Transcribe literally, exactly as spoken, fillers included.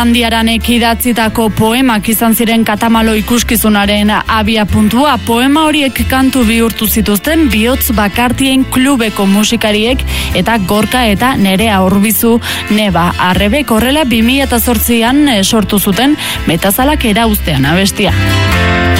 Handiaranek idatzitako poemak izan ziren Katamalo ikuskizunaren abia puntua. Poema horiek kantu bihurtu zituzten Bihotz Bakartien klubeko musikariek eta Gorka eta Nerea Urbizu Neba. Arrebek horrela bi mila zortzian sortu zuten Metazalak erauztean abestia.